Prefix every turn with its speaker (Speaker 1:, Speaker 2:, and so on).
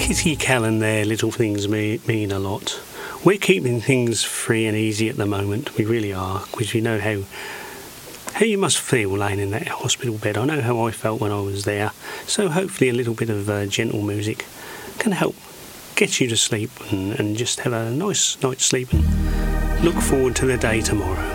Speaker 1: Kitty Callan there, little things mean a lot. We're keeping things free and easy at the moment, we really are, because we know how you must feel lying in that hospital bed. I know how I felt when I was there, so hopefully a little bit of gentle music can help get you to sleep and just have a nice night's sleep and look forward to the day tomorrow.